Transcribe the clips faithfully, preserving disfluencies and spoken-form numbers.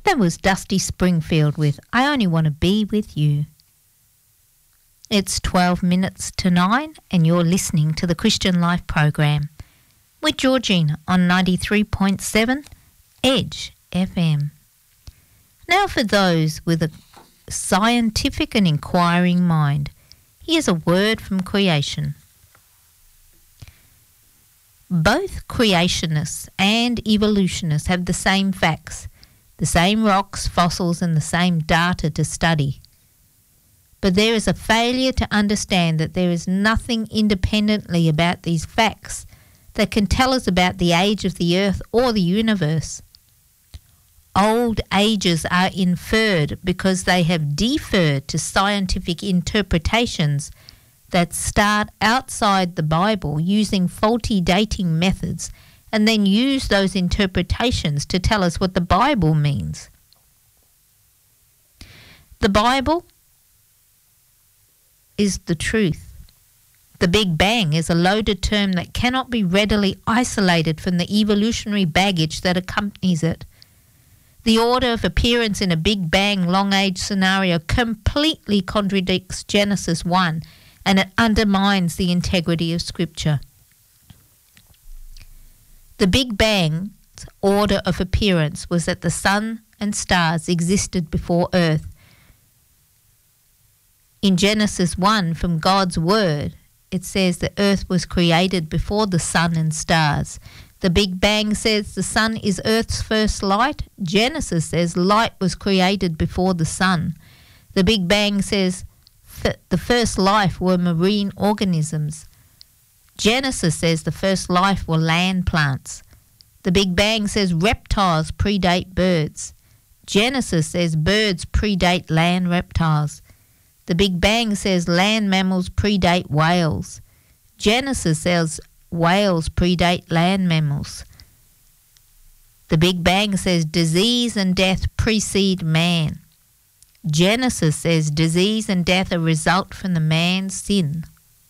That was Dusty Springfield with I Only Want to Be With You. It's twelve minutes to nine and you're listening to the Christian Life program with Georgina on ninety-three point seven Edge F M. Now for those with a scientific and inquiring mind, here's a word from creation. Both creationists and evolutionists have the same facts, the same rocks, fossils, and the same data to study. But there is a failure to understand that there is nothing independently about these facts that can tell us about the age of the earth or the universe. Old ages are inferred because they have deferred to scientific interpretations that start outside the Bible using faulty dating methods and then use those interpretations to tell us what the Bible means. The Bible is the truth. The Big Bang is a loaded term that cannot be readily isolated from the evolutionary baggage that accompanies it. The order of appearance in a Big Bang long-age scenario completely contradicts Genesis one, and it undermines the integrity of Scripture. The Big Bang's order of appearance was that the sun and stars existed before Earth. In Genesis one, from God's Word, it says the Earth was created before the sun and stars. The Big Bang says the sun is Earth's first light. Genesis says light was created before the sun. The Big Bang says the first life were marine organisms. Genesis says the first life were land plants. The Big Bang says reptiles predate birds. Genesis says birds predate land reptiles. The Big Bang says land mammals predate whales. Genesis says whales predate land mammals. The Big Bang says disease and death precede man. Genesis says disease and death are a result from the man's sin.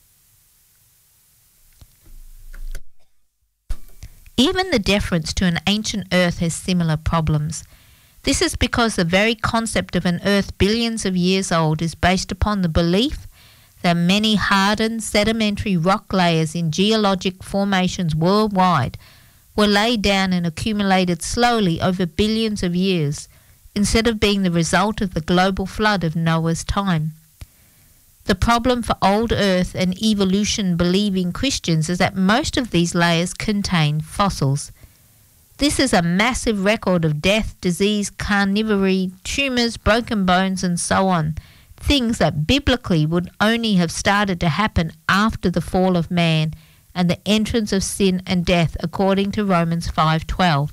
Even the deference to an ancient earth has similar problems. This is because the very concept of an earth billions of years old is based upon the belief that many hardened sedimentary rock layers in geologic formations worldwide were laid down and accumulated slowly over billions of years, instead of being the result of the global flood of Noah's time. The problem for old earth and evolution-believing Christians is that most of these layers contain fossils. This is a massive record of death, disease, carnivory, tumours, broken bones, and so on, things that biblically would only have started to happen after the fall of man and the entrance of sin and death, according to Romans five twelve.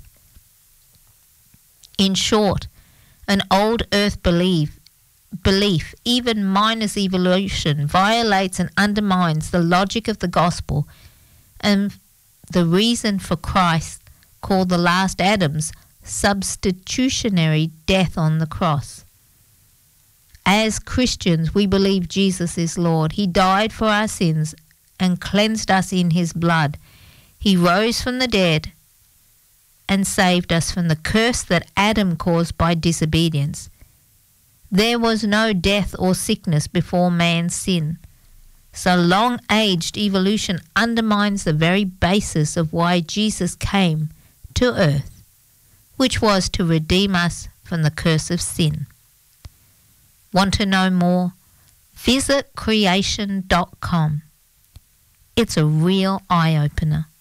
In short, an old earth belief, belief, even minus evolution, violates and undermines the logic of the gospel and the reason for Christ, called the last Adam's substitutionary death on the cross. As Christians, we believe Jesus is Lord. He died for our sins and cleansed us in his blood. He rose from the dead and saved us from the curse that Adam caused by disobedience. There was no death or sickness before man's sin. So long-aged evolution undermines the very basis of why Jesus came to earth, which was to redeem us from the curse of sin. Want to know more? Visit creation dot com. It's a real eye-opener.